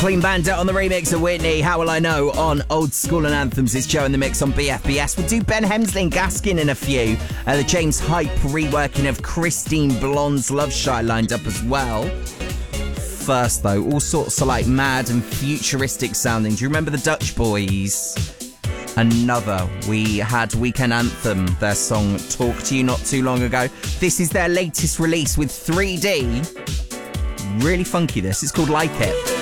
Clean Bandit on the remix of Whitney, How Will I Know on Old School and Anthems. It's Joe in the mix on BFBS. We'll do Ben Hemsley and Gaskin in a few. The James Hype reworking of Christine Blonde's Love Shy lined up as well. First though, all sorts of like mad and futuristic sounding. Do you remember the Dutch Boys? Another. We had Weekend Anthem, their song Talk to You not too long ago. This is their latest release with 3D. Really funky this. It's called Like It.